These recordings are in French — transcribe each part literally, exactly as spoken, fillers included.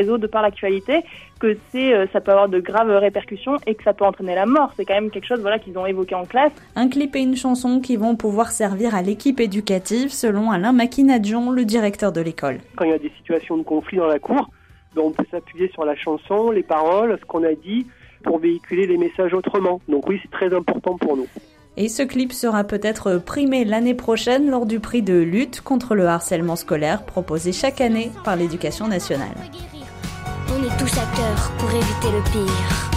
réseaux de par l'actualité que c'est, euh, ça peut avoir de graves répercussions et que ça peut entraîner la mort. C'est quand même quelque chose voilà, qu'ils ont évoqué en classe. Un clip et une chanson qui vont pouvoir servir à l'équipe éducative, selon Alain Maquinadjian, le directeur de l'école. Quand il y a des situations de conflit dans la cour, ben on peut s'appuyer sur la chanson, les paroles, ce qu'on a dit, pour véhiculer les messages autrement. Donc oui, c'est très important pour nous. Et ce clip sera peut-être primé l'année prochaine lors du prix de lutte contre le harcèlement scolaire proposé chaque année par l'Éducation nationale. On est tous acteurs pour éviter le pire.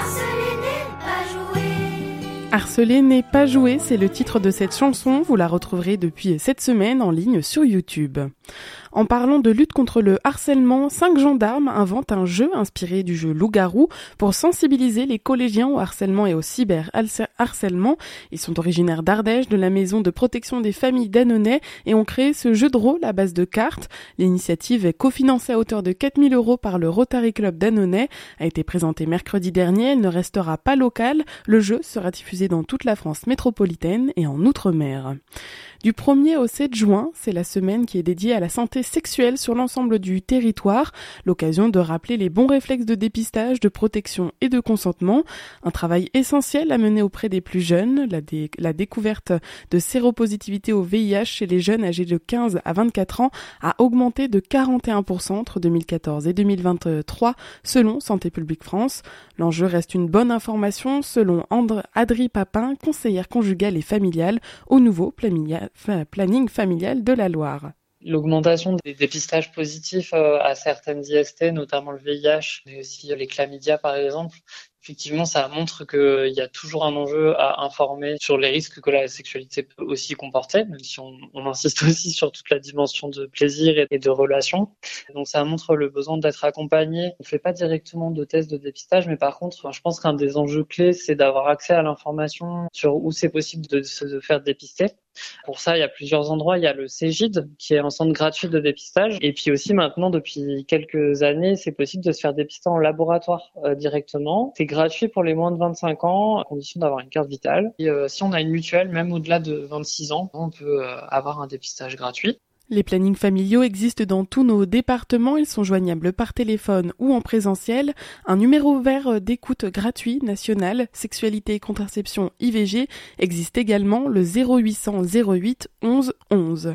Harceler n'est pas jouer, c'est le titre de cette chanson. Vous la retrouverez depuis cette semaine en ligne sur YouTube. En parlant de lutte contre le harcèlement, cinq gendarmes inventent un jeu inspiré du jeu Loup-garou pour sensibiliser les collégiens au harcèlement et au cyber-harcèlement. Ils sont originaires d'Ardèche, de la maison de protection des familles d'Annonay et ont créé ce jeu de rôle à base de cartes. L'initiative est cofinancée à hauteur de quatre mille euros par le Rotary Club d'Annonay, a été présentée mercredi dernier. Elle ne restera pas locale. Le jeu sera diffusé dans toute la France métropolitaine et en Outre-mer. Du premier au sept juin, c'est la semaine qui est dédiée à la santé sexuelle sur l'ensemble du territoire, l'occasion de rappeler les bons réflexes de dépistage, de protection et de consentement. Un travail essentiel à mener auprès des plus jeunes, la, dé- la découverte de séropositivité au V I H chez les jeunes âgés de quinze à vingt-quatre ans a augmenté de quarante et un pour cent entre deux mille quatorze et deux mille vingt-trois, selon Santé publique France. L'enjeu reste une bonne information, selon André Adri Papin, conseillère conjugale et familiale au nouveau planning planning familial de la Loire. L'augmentation des dépistages positifs à certaines I S T, notamment le V I H, mais aussi les chlamydia par exemple, effectivement, ça montre qu'il y a toujours un enjeu à informer sur les risques que la sexualité peut aussi comporter, même si on, on insiste aussi sur toute la dimension de plaisir et de relation. Donc ça montre le besoin d'être accompagné. On ne fait pas directement de tests de dépistage, mais par contre, je pense qu'un des enjeux clés, c'est d'avoir accès à l'information sur où c'est possible de se faire dépister. Pour ça, il y a plusieurs endroits. Il y a le Cégide, qui est un centre gratuit de dépistage. Et puis aussi maintenant, depuis quelques années, c'est possible de se faire dépister en laboratoire euh, directement. C'est gratuit pour les moins de vingt-cinq ans, à condition d'avoir une carte vitale. Et euh, si on a une mutuelle, même au-delà de vingt-six ans, on peut euh, avoir un dépistage gratuit. Les plannings familiaux existent dans tous nos départements. Ils sont joignables par téléphone ou en présentiel. Un numéro vert d'écoute gratuit national, sexualité et contraception I V G, existe également, le zéro huit cents zéro huit onze onze.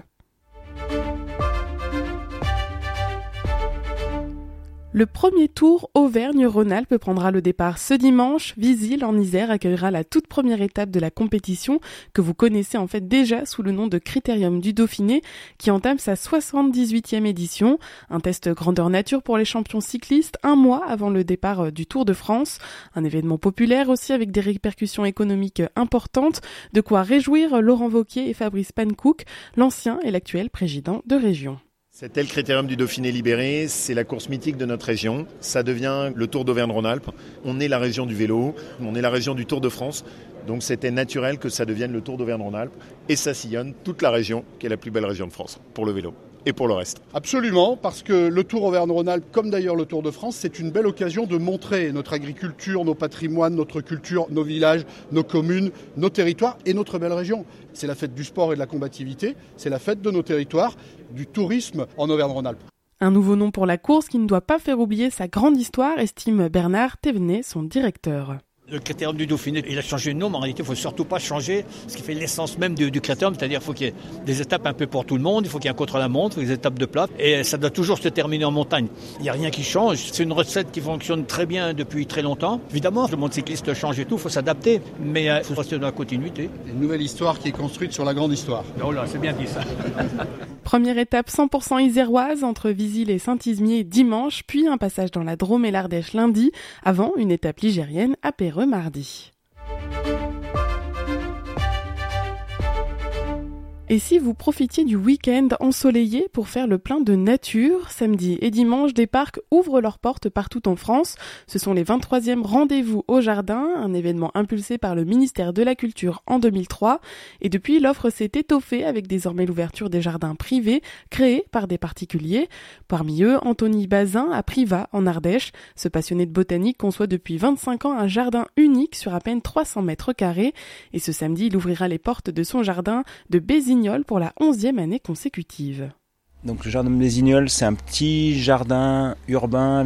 Le premier tour Auvergne-Rhône-Alpes prendra le départ ce dimanche. Visil en Isère accueillera la toute première étape de la compétition que vous connaissez en fait déjà sous le nom de Critérium du Dauphiné qui entame sa soixante-dix-huitième édition. Un test grandeur nature pour les champions cyclistes un mois avant le départ du Tour de France. Un événement populaire aussi avec des répercussions économiques importantes. De quoi réjouir Laurent Wauquiez et Fabrice Pankouk, l'ancien et l'actuel président de région. C'était le Critérium du Dauphiné libéré, c'est la course mythique de notre région. Ça devient le Tour d'Auvergne-Rhône-Alpes. On est la région du vélo, on est la région du Tour de France. Donc c'était naturel que ça devienne le Tour d'Auvergne-Rhône-Alpes. Et ça sillonne toute la région, qui est la plus belle région de France, pour le vélo. Et pour le reste. Absolument, parce que le Tour Auvergne-Rhône-Alpes, comme d'ailleurs le Tour de France, c'est une belle occasion de montrer notre agriculture, nos patrimoines, notre culture, nos villages, nos communes, nos territoires et notre belle région. C'est la fête du sport et de la combativité, c'est la fête de nos territoires, du tourisme en Auvergne-Rhône-Alpes. Un nouveau nom pour la course qui ne doit pas faire oublier sa grande histoire, estime Bernard Thévenet, son directeur. Le Critérium du Dauphiné, il a changé de nom, mais en réalité, il ne faut surtout pas changer ce qui fait l'essence même du, du Critérium, c'est-à-dire qu'il faut qu'il y ait des étapes un peu pour tout le monde, il faut qu'il y ait un contre-la-montre, des étapes de plat, et ça doit toujours se terminer en montagne. Il n'y a rien qui change, c'est une recette qui fonctionne très bien depuis très longtemps. Évidemment, le monde cycliste change et tout, il faut s'adapter, mais il euh, faut rester dans la continuité. Une nouvelle histoire qui est construite sur la grande histoire. Oh là, c'est bien dit ça. Première étape cent pour cent iséroise entre Visil et Saint-Ismier dimanche, puis un passage dans la Drôme et l'Ardèche lundi, avant une étape ligérienne à Péreux mardi. Et si vous profitiez du week-end ensoleillé pour faire le plein de nature, samedi et dimanche, des parcs ouvrent leurs portes partout en France. Ce sont les vingt-troisièmes rendez-vous au jardin, un événement impulsé par le ministère de la Culture en deux mille trois. Et depuis, l'offre s'est étoffée avec désormais l'ouverture des jardins privés créés par des particuliers. Parmi eux, Anthony Bazin à Privas en Ardèche. Ce passionné de botanique conçoit depuis vingt-cinq ans un jardin unique sur à peine trois cents mètres carrés. Et ce samedi, il ouvrira les portes de son jardin de Bézignolles pour la onzième année consécutive. Donc le jardin des Ignoles, c'est un petit jardin urbain